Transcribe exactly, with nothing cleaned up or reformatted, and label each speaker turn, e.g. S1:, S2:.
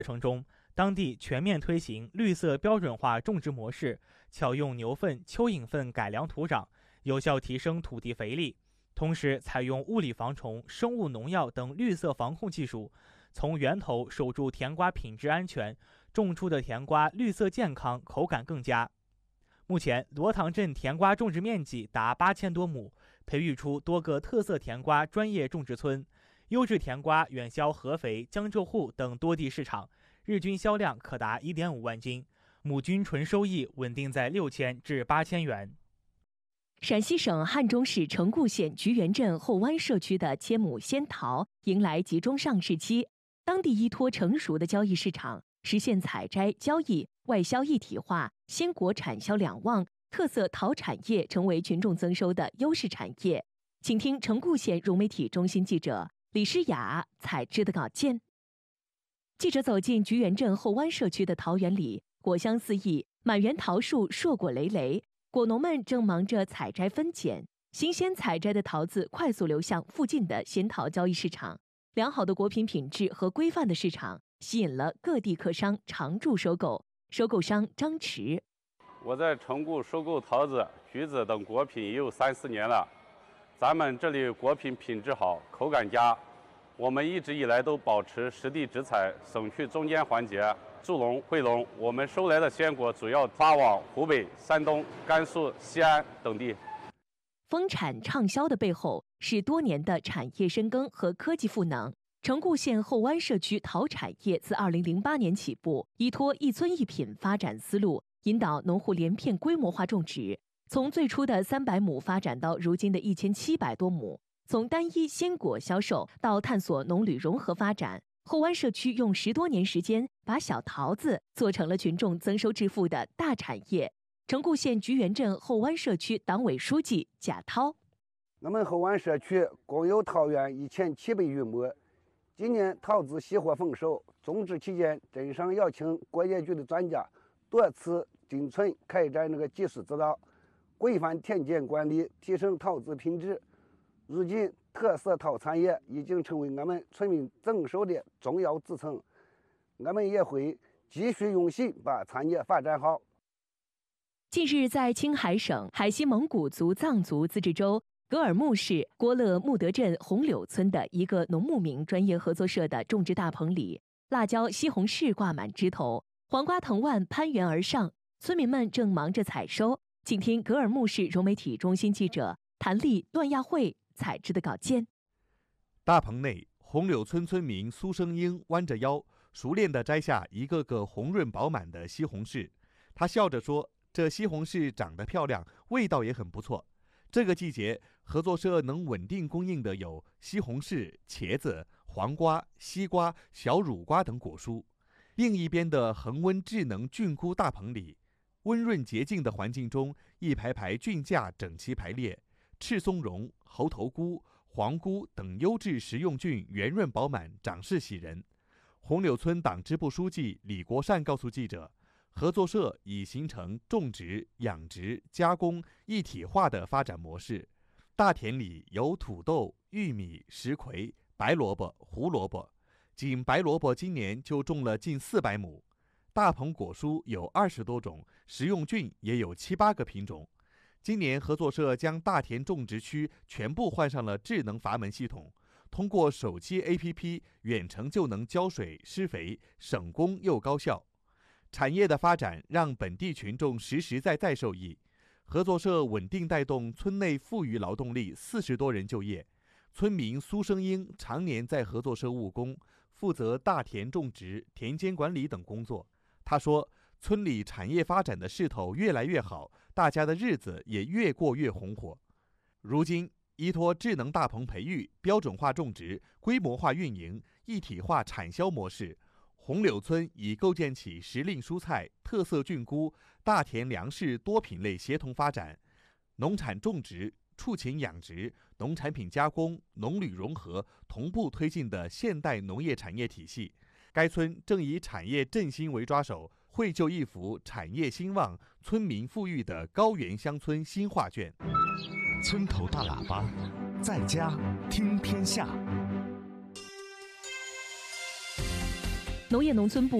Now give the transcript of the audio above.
S1: 程中，当地全面推行绿色标准化种植模式，巧用牛粪、蚯蚓粪改良土壤，有效提升土地肥力。同时，采用物理防虫、生物农药等绿色防控技术，从源头守住甜瓜品质安全，种出的甜瓜绿色健康，口感更佳。目前，罗塘镇甜瓜种植面积达八千多亩，培育出多个特色甜瓜专业种植村，优质甜瓜远销合肥、江浙沪等多地市场，日均销量可达 一点五万斤，亩均纯收益稳定在六千至八千元。
S2: 陕西省汉中市城固县菊园镇后湾社区的千亩仙桃迎来集中上市期，当地依托成熟的交易市场，实现采摘、交易、外销一体化，鲜果产销两旺，特色桃产业成为群众增收的优势产业。请听城固县融媒体中心记者李诗雅采制的稿件。记者走进菊园镇后湾社区的桃园里，果香四溢，满园桃树硕果累累，果农们正忙着采摘分拣，新鲜采摘的桃子快速流向附近的仙桃交易市场。良好的果品品质和规范的市场，吸引了各地客商常驻收购。收购商张驰：
S3: 我在城固收购桃子、橘子等果品也有三四年了，咱们这里果品品质好，口感佳。我们一直以来都保持实地直采，省去中间环节。祝龙、汇龙，我们收来的鲜果主要发往湖北、山东、甘肃、西安等地。
S2: 丰产畅销的背后是多年的产业深耕和科技赋能。城固县后湾社区桃产业自二零零八年起步，依托一村一品发展思路，引导农户连片规模化种植，从最初的三百亩发展到如今的一千七百多亩。从单一鲜果销售到探索农旅融合发展，后湾社区用十多年时间，把小桃子做成了群众增收致富的大产业。城固县菊园镇后湾社区党委书记贾涛：
S4: 我们后湾社区共有桃园一千七百余亩，今年桃子喜获丰收。种植期间，镇上邀请国业局的专家多次进村开展那个技术指导，规范田间管理，提升桃子品质。如今，特色桃产业已经成为我们村民增收的重要支撑，我们也会继续用心把产业发展好。
S2: 近日，在青海省海西蒙古族藏族自治州格尔木市郭勒木德镇红柳村的一个农牧民专业合作社的种植大棚里，辣椒、西红柿挂满枝头，黄瓜藤蔓攀援而上，村民们正忙着采收。请听格尔木市融媒体中心记者谭丽、段亚慧采制的稿件。
S5: 大棚内，红柳村村民苏生英弯着腰，熟练地摘下一个个红润饱满的西红柿。他笑着说：“这西红柿长得漂亮，味道也很不错。”这个季节，合作社能稳定供应的有西红柿、茄子、黄瓜、西瓜、小乳瓜等果蔬。另一边的恒温智能菌菇大棚里，温润洁净的环境中，一排排菌架整齐排列，赤松茸、猴头菇、黄菇等优质食用菌圆润饱满，长势喜人。红柳村党支部书记李国善告诉记者，合作社已形成种植、养殖、加工一体化的发展模式。大田里有土豆、玉米、石葵、白萝卜、胡萝卜，仅白萝卜今年就种了近四百亩。大棚果蔬有二十多种，食用菌也有七八个品种。今年合作社将大田种植区全部换上了智能阀门系统，通过手机 A P P 远程就能浇水施肥，省工又高效。产业的发展让本地群众实实在在受益。合作社稳定带动村内富余劳动力四十多人就业。村民苏生英常年在合作社务工，负责大田种植、田间管理等工作。他说，村里产业发展的势头越来越好，大家的日子也越过越红火。如今，依托智能大棚培育、标准化种植、规模化运营、一体化产销模式，红柳村已构建起时令蔬菜、特色菌菇、大田粮食多品类协同发展、农产种植、畜禽养殖、农产品加工、农旅融合同步推进的现代农业产业体系。该村正以产业振兴为抓手，绘就一幅产业兴旺、村民富裕的高原乡村新画卷。
S6: 村头大喇叭，在家听天下。
S2: 农业农村部